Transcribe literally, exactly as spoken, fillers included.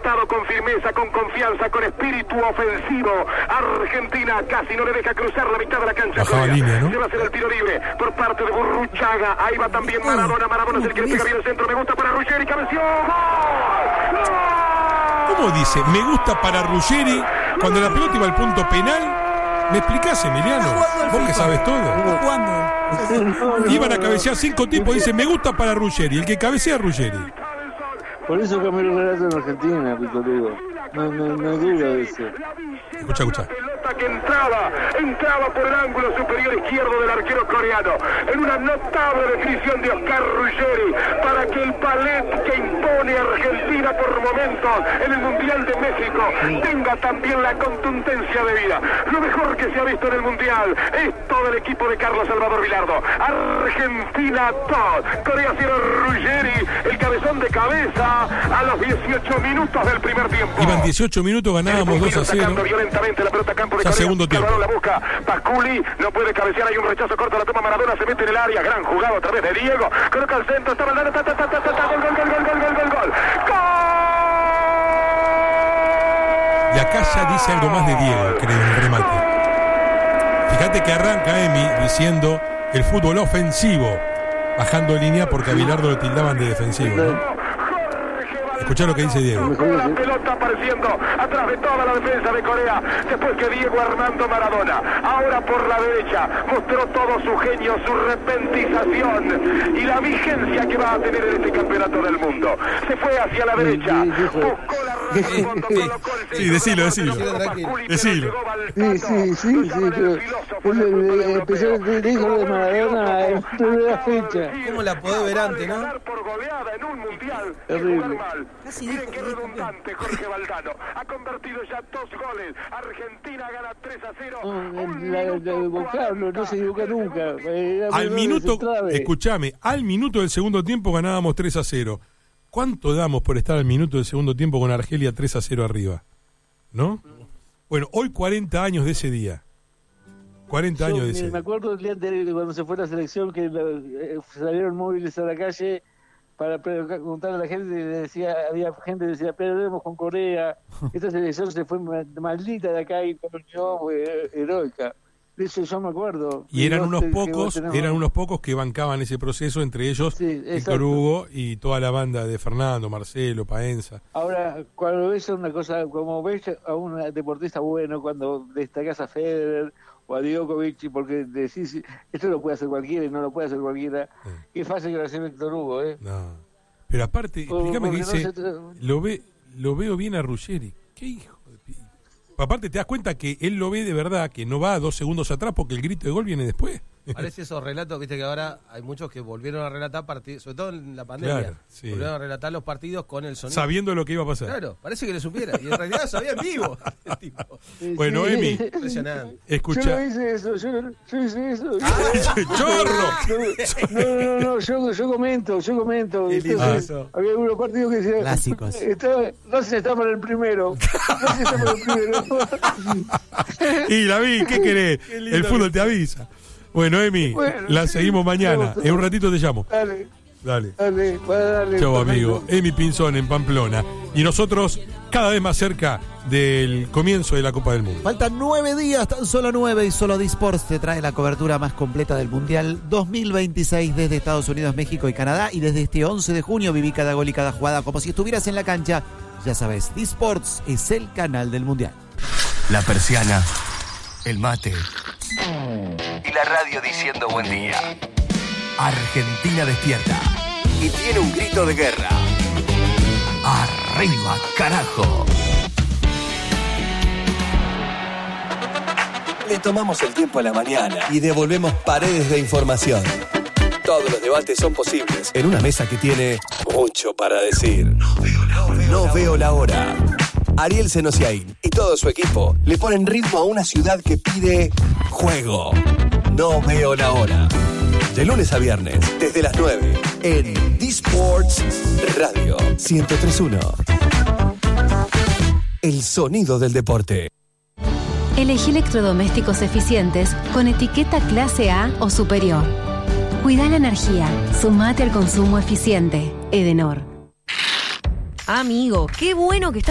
plantado con firmeza, con confianza, con espíritu ofensivo. Argentina casi no le deja cruzar la mitad de la cancha. Bajaba línea, ¿no? Se va a hacer el tiro libre por parte de Burruchaga. Ahí va también Maradona. Maradona es el que le pega bien el centro. Me gusta para Ruggeri. Cabeció. ¡Gol! ¿Cómo dice? Me gusta para Ruggeri cuando la pelota iba al punto penal. ¿Me explicás, Emiliano? Vos que sabes todo. ¿Cuándo? Iban a cabecear cinco tipos. Dice, me gusta para Ruggeri. El que cabecea es Ruggeri. Por eso cambió el relato en Argentina, Pico Lugo. No, no, no hay duda de eso. Escucha, escucha. Pelota que entraba, entraba por el ángulo superior izquierdo del arquero coreano. En una notable definición de Oscar Ruggeri para que el ballet que impone Argentina por momentos en el Mundial de México tenga también la contundencia de vida. Lo mejor que se ha visto en el Mundial es todo el equipo de Carlos Salvador Vilardo. Argentina dos, Corea cero, Ruggeri, el cabezón de cabeza a los dieciocho minutos del primer tiempo. Iban dieciocho minutos, ganábamos dos a cero. Violentamente la pelota a campo de ya Corea. Segundo tiempo. La busca Pasculi, no puede cabecear, hay un rechazo corto, la toma Maradona, se mete en el área, gran jugada a través de Diego, coloca al centro, está Maradona, ta, ta, ta, ta, ta, ta, gol, gol, gol, gol, gol, gol, gol, gol. Y acá ya dice algo más de Diego, creo, en el remate. Fíjate que arranca Emi diciendo el fútbol ofensivo, bajando línea porque a Bilardo lo tildaban de defensivo, ¿no? Escuchá lo que dice Diego. La pelota apareciendo atrás de toda la defensa de Corea, después que Diego Armando Maradona, ahora por la derecha, mostró todo su genio, su repentización y la vigencia que va a tener en este campeonato del mundo. Se fue hacia la derecha, buscó la refondo, colocó el sí, decilo, decilo. Decilo. Sí, sí, sí, sí, pero empezó el hijo de Maradona en primera fecha. ¿Cómo la podés ver antes, no? Por goleada en un mundial. Terrible. Casi Miren dijo qué que redundante Jorge Valdano. Ha convertido ya dos goles. Argentina gana tres a cero. No, Carlos no se equivoca nunca. Al minuto, escúchame, al minuto del segundo tiempo ganábamos tres a cero. ¿Cuánto damos por estar al minuto del segundo tiempo con Argelia tres a cero arriba? ¿No? Bueno, hoy cuarenta años de ese día. cuarenta años de ese día. Me acuerdo el día anterior cuando se fue la selección que eh, salieron móviles a la calle para preguntarle a la gente, decía, había gente que decía, perdemos con Corea, esta selección se fue maldita de acá y perdió, heroica. De eso yo me acuerdo. Y eran y unos te, pocos, tenemos... eran unos pocos que bancaban ese proceso, entre ellos sí, Víctor Hugo y toda la banda de Fernando, Marcelo, Paenza. Ahora, cuando ves una cosa, como ves a un deportista bueno, cuando destacas a Federer o a Djokovic, porque decís, esto lo puede hacer cualquiera y no lo puede hacer cualquiera, sí. Qué fácil que lo hace Víctor Hugo, ¿eh? No. Pero aparte, explícame que dice, no se... lo, ve, lo veo bien a Ruggeri. ¿Qué hijo de p... Aparte te das cuenta que él lo ve de verdad, que no va dos segundos atrás porque el grito de gol viene después. Parece esos relatos, viste que ahora hay muchos que volvieron a relatar partidos, sobre todo en la pandemia, claro, sí. Volvieron a relatar los partidos con el sonido. Sabiendo lo que iba a pasar. Claro, parece que le supiera, y en realidad sabía en vivo. Tipo. Bueno, sí. Emi, impresionante. Escucha. Yo no hice eso, yo, yo hice eso. ¡Ah, chorro! No, no, no, no, yo, yo comento, yo comento. Entonces, ah. había algunos partidos que decían... Clásicos. Estaba, no se está para el primero. No se está para el primero. Y la vi, ¿qué querés? Qué el fútbol te avisa. Bueno, Emi, bueno, la seguimos mañana. En un ratito te llamo. Dale. Dale. Dale, dale. Chau, amigo. Emi Pinzón en Pamplona. Y nosotros cada vez más cerca del comienzo de la Copa del Mundo. Faltan nueve días, tan solo nueve, y solo Disports te trae la cobertura más completa del Mundial dos mil veintiséis desde Estados Unidos, México y Canadá. Y desde este once de junio viví cada gol y cada jugada como si estuvieras en la cancha. Ya sabes, Disports es el canal del Mundial. La persiana, el mate y la radio diciendo buen día. Argentina despierta y tiene un grito de guerra. ¡Arriba, carajo! Le tomamos el tiempo a la mañana y devolvemos paredes de información. Todos los debates son posibles en una mesa que tiene mucho para decir. No veo la hora. No veo la hora. Ariel Senosiaín y todo su equipo le ponen ritmo a una ciudad que pide juego. No veo la hora. De lunes a viernes, desde las nueve, en Disports Radio ciento tres punto uno. El sonido del deporte. Elegí electrodomésticos eficientes con etiqueta clase A o superior. Cuida la energía. Sumate al consumo eficiente. Edenor. Amigo, qué bueno que está